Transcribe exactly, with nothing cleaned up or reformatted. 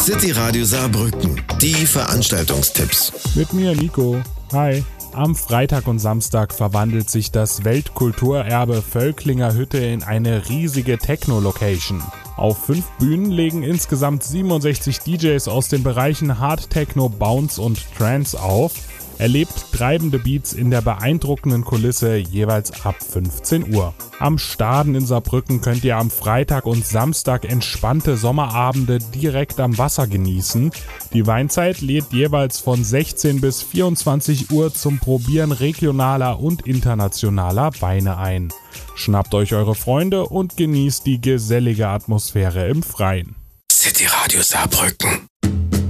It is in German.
City Radio Saarbrücken. Die Veranstaltungstipps. Mit mir Nico. Hi. Am Freitag und Samstag verwandelt sich das Weltkulturerbe Völklinger Hütte in eine riesige Techno-Location. Auf fünf Bühnen legen insgesamt siebenundsechzig D Js aus den Bereichen Hard Techno, Bounce und Trance auf. Erlebt treibende Beats in der beeindruckenden Kulisse jeweils ab fünfzehn Uhr. Am Staden in Saarbrücken könnt ihr am Freitag und Samstag entspannte Sommerabende direkt am Wasser genießen. Die Weinzeit lädt jeweils von sechzehn bis vierundzwanzig Uhr zum Probieren regionaler und internationaler Weine ein. Schnappt euch eure Freunde und genießt die gesellige Atmosphäre im Freien. City Radio Saarbrücken.